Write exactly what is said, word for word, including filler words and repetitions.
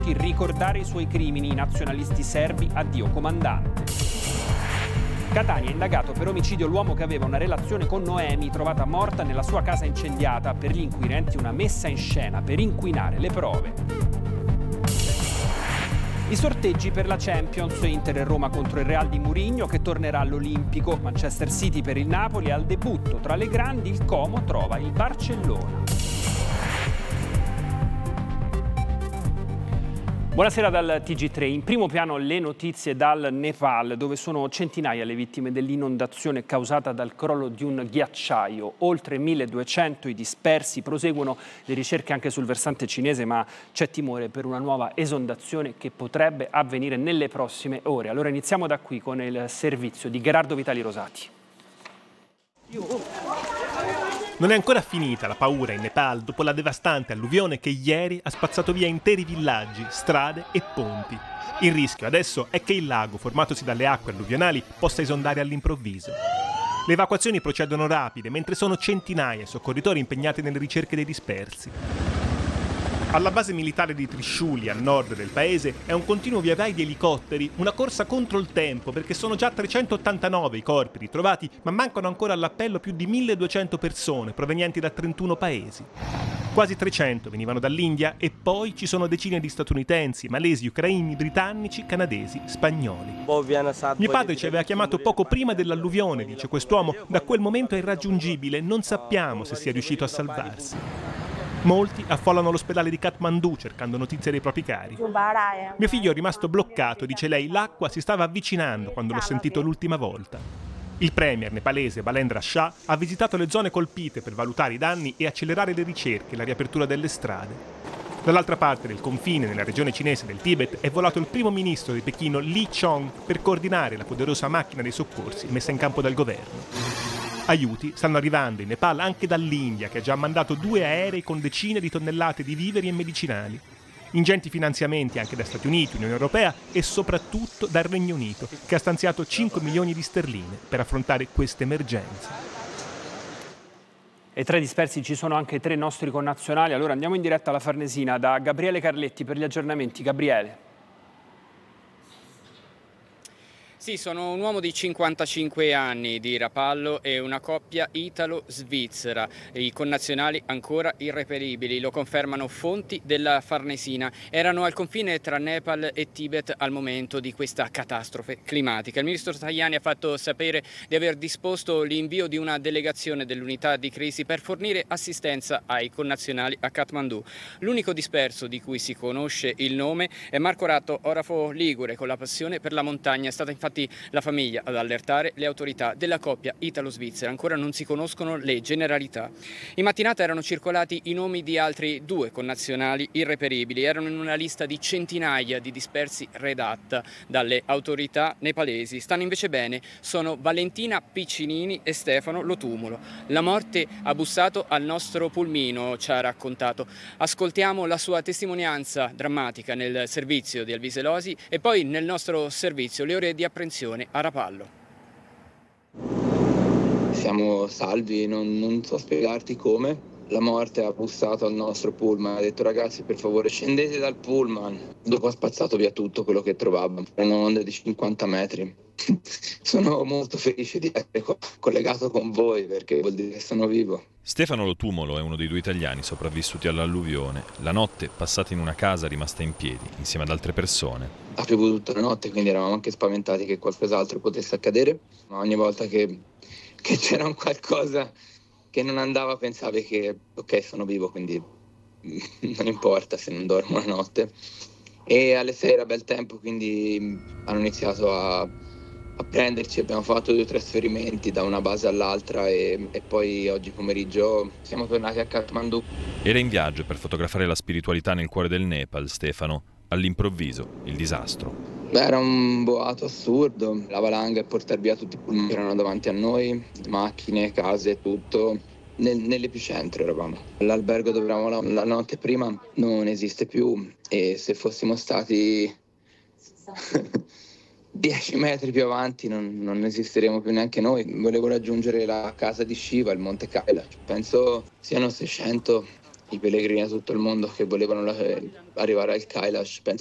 ricordare i suoi crimini, i nazionalisti serbi, addio comandante. Catania ha indagato per omicidio l'uomo che aveva una relazione con Noemi, trovata morta nella sua casa incendiata. Per gli inquirenti una messa in scena per inquinare le prove. I sorteggi per la Champions, Inter e Roma contro il Real di Mourinho che tornerà all'Olimpico, Manchester City per il Napoli e al debutto tra le grandi il Como trova il Barcellona. Buonasera dal T G tre. In primo piano le notizie dal Nepal, dove sono centinaia le vittime dell'inondazione causata dal crollo di un ghiacciaio. Oltre milleduecento i dispersi, proseguono le ricerche anche sul versante cinese, ma c'è timore per una nuova esondazione che potrebbe avvenire nelle prossime ore. Allora iniziamo da qui con il servizio di Gerardo Vitali Rosati. Non è ancora finita la paura in Nepal dopo la devastante alluvione che ieri ha spazzato via interi villaggi, strade e ponti. Il rischio adesso è che il lago, formatosi dalle acque alluvionali, possa esondare all'improvviso. Le evacuazioni procedono rapide, mentre sono centinaia i soccorritori impegnati nelle ricerche dei dispersi. Alla base militare di Trishuli, a nord del paese, è un continuo via vai di elicotteri, una corsa contro il tempo perché sono già trecentottantanove i corpi ritrovati, ma mancano ancora all'appello più di milleduecento persone provenienti da trentuno paesi. Quasi trecento venivano dall'India e poi ci sono decine di statunitensi, malesi, ucraini, britannici, canadesi, spagnoli. Mio padre ci aveva chiamato poco prima dell'alluvione, dice quest'uomo, da quel momento è irraggiungibile, non sappiamo se sia riuscito a salvarsi. Molti affollano l'ospedale di Kathmandu cercando notizie dei propri cari. Mio figlio è rimasto bloccato, dice lei, l'acqua si stava avvicinando quando l'ho sentito l'ultima volta. Il premier nepalese Balendra Shah ha visitato le zone colpite per valutare i danni e accelerare le ricerche e la riapertura delle strade. Dall'altra parte del confine, nella regione cinese del Tibet, è volato il primo ministro di Pechino Li Chong per coordinare la poderosa macchina dei soccorsi messa in campo dal governo. Aiuti stanno arrivando in Nepal anche dall'India, che ha già mandato due aerei con decine di tonnellate di viveri e medicinali. Ingenti finanziamenti anche da Stati Uniti, Unione Europea e soprattutto dal Regno Unito, che ha stanziato cinque milioni di sterline per affrontare queste emergenze. E tra i dispersi ci sono anche tre nostri connazionali. Allora andiamo in diretta alla Farnesina da Gabriele Carletti per gli aggiornamenti. Gabriele. Sì, sono un uomo di cinquantacinque anni di Rapallo e una coppia italo-svizzera. I connazionali ancora irreperibili, lo confermano fonti della Farnesina. Erano al confine tra Nepal e Tibet al momento di questa catastrofe climatica. Il ministro Tajani ha fatto sapere di aver disposto l'invio di una delegazione dell'unità di crisi per fornire assistenza ai connazionali a Kathmandu. L'unico disperso di cui si conosce il nome è Marco Ratto, orafo ligure con la passione per la montagna. È stata infatti la famiglia ad allertare le autorità della coppia italo-svizzera. Ancora non si conoscono le generalità. In mattinata erano circolati i nomi di altri due connazionali irreperibili. Erano in una lista di centinaia di dispersi redatta dalle autorità nepalesi. Stanno invece bene. Sono Valentina Piccinini e Stefano Lotumulo. La morte ha bussato al nostro pulmino, ci ha raccontato. Ascoltiamo la sua testimonianza drammatica nel servizio di Albiselosi e poi nel nostro servizio le ore di apprensione a Rapallo. Siamo salvi, non, non so spiegarti come. La morte ha bussato al nostro pullman, ha detto ragazzi per favore scendete dal pullman. Dopo ha spazzato via tutto quello che trovava, erano onde di cinquanta metri. Sono molto felice di essere co- collegato con voi perché vuol dire che sono vivo. Stefano Lotumulo è uno dei due italiani sopravvissuti all'alluvione. La notte passata in una casa rimasta in piedi, insieme ad altre persone. Ha piovuto tutta la notte, quindi eravamo anche spaventati che qualcos'altro potesse accadere. Ma ogni volta che, che c'era un qualcosa che non andava pensavi che ok sono vivo, quindi non importa se non dormo la notte. E alle sei era bel tempo, quindi hanno iniziato a a prenderci, abbiamo fatto due trasferimenti da una base all'altra e, e poi oggi pomeriggio siamo tornati a Kathmandu. Era in viaggio per fotografare la spiritualità nel cuore del Nepal, Stefano. All'improvviso, il disastro. Beh, era un boato assurdo, la valanga e portare via tutti i pullman che erano davanti a noi, macchine, case, tutto. Nel, nell'epicentro eravamo. L'albergo dove eravamo la, la notte prima non esiste più e se fossimo stati dieci metri più avanti non, non esisteremo più neanche noi. Volevo raggiungere la casa di Shiva, il Monte Kaila. Penso siano seicento i pellegrini da tutto il mondo che volevano la- arrivare al Kailash. Penso